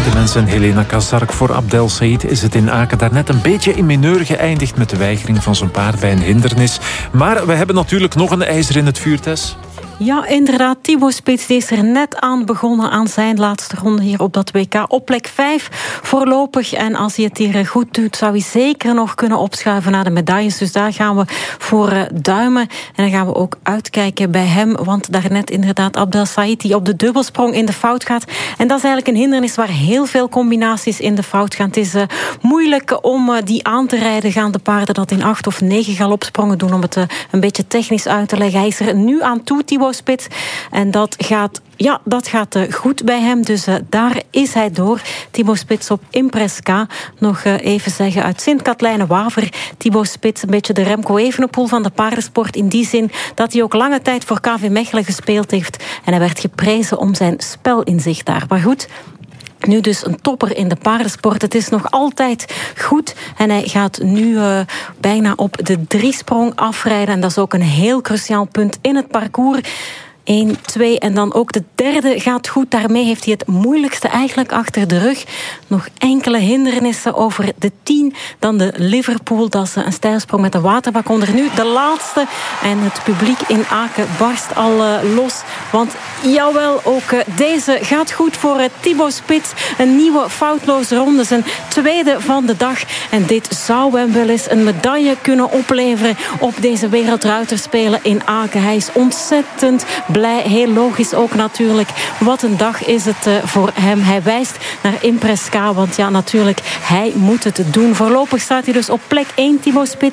Tielemans en Helena Kazark. Voor Abdel Said is het in Aken daarnet een beetje in mineur geëindigd met de weigering van zijn paard bij een hindernis. Maar we hebben natuurlijk nog een ijzer in het vuur, Tess. Ja, inderdaad. Thibaut Spits die is er net aan begonnen aan zijn laatste ronde hier op dat WK. Op plek 5 voorlopig. En als hij het hier goed doet, zou hij zeker nog kunnen opschuiven naar de medailles. Dus daar gaan we voor duimen. En dan gaan we ook uitkijken bij hem. Want daarnet inderdaad Abdel Said die op de dubbelsprong in de fout gaat. En dat is eigenlijk een hindernis waar heel veel combinaties in de fout gaan. Het is moeilijk om die aan te rijden. Gaan de paarden dat in 8 of 9 galopsprongen doen om het een beetje technisch uit te leggen. Hij is er nu aan toe, Thibaut Spits. En dat gaat goed bij hem. Dus daar is hij door. Thibaut Spits op Impress K. Nog even zeggen uit Sint-Katlijne-Waver. Thibaut Spits, een beetje de Remco Evenepoel van de paardensport. In die zin dat hij ook lange tijd voor KV Mechelen gespeeld heeft. En hij werd geprezen om zijn spelinzicht daar. Maar goed, nu dus een topper in de paardensport. Het is nog altijd goed. En hij gaat nu bijna op de 3-sprong afrijden. En dat is ook een heel cruciaal punt in het parcours. 1, 2 en dan ook de derde gaat goed. Daarmee heeft hij het moeilijkste eigenlijk achter de rug. Nog enkele hindernissen over de 10. Dan de Liverpool, dat is een stijlsprong met de waterbak onder. Nu de laatste. En het publiek in Aken barst al los. Want jawel, ook deze gaat goed voor Thibaut Spits. Een nieuwe foutloze ronde. Zijn tweede van de dag. En dit zou hem wel eens een medaille kunnen opleveren op deze Wereldruiterspelen in Aken. Hij is ontzettend blij. Heel logisch ook natuurlijk. Wat een dag is het voor hem. Hij wijst naar Impress K, want ja, natuurlijk, hij moet het doen. Voorlopig staat hij dus op plek 1, Thibaut Spits.